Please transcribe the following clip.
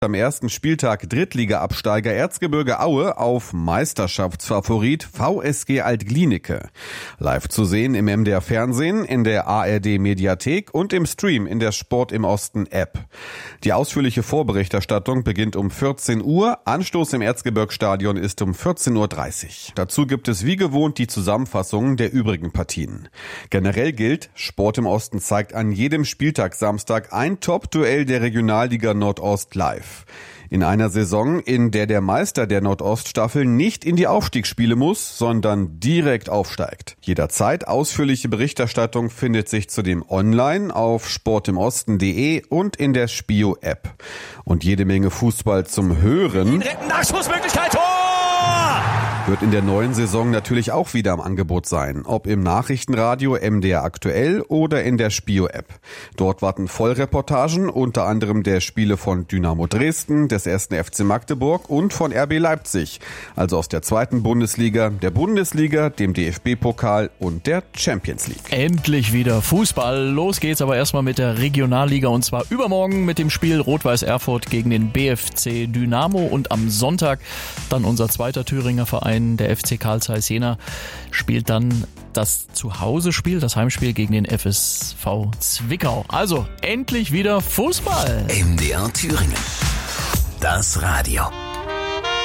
Am ersten Spieltag Drittliga-Absteiger Erzgebirge Aue auf Meisterschaftsfavorit VSG Altglienicke. Live zu sehen im MDR Fernsehen, in der ARD Mediathek und im Stream in der Sport im Osten App. Die ausführliche Vorberichterstattung beginnt um 14 Uhr. Anstoß im Erzgebirgsstadion ist um 14.30 Uhr. Dazu gibt es wie gewohnt die Zusammenfassung der übrigen Partien. Generell gilt, Sport im Osten zeigt an jedem Spieltag Samstag ein Top-Duell der Regionalliga Nordost live. In einer Saison, in der der Meister der Nordoststaffel nicht in die Aufstiegsspiele muss, sondern direkt aufsteigt. Jederzeit ausführliche Berichterstattung findet sich zudem online auf sportimosten.de und in der Spio-App. Und jede Menge Fußball zum Hören wird in der neuen Saison natürlich auch wieder im Angebot sein, ob im Nachrichtenradio MDR aktuell oder in der Spio-App. Dort warten Vollreportagen, unter anderem der Spiele von Dynamo Dresden, des 1. FC Magdeburg und von RB Leipzig, also aus der 2. Bundesliga, der Bundesliga, dem DFB-Pokal und der Champions League. Endlich wieder Fußball. Los geht's aber erstmal mit der Regionalliga und zwar übermorgen mit dem Spiel Rot-Weiß Erfurt gegen den BFC Dynamo und am Sonntag dann unser zweiter Thüringer Verein, der FC Carl Zeiss Jena, spielt dann das Zuhause-Spiel, das Heimspiel gegen den FSV Zwickau. Also endlich wieder Fußball. MDR Thüringen. Das Radio.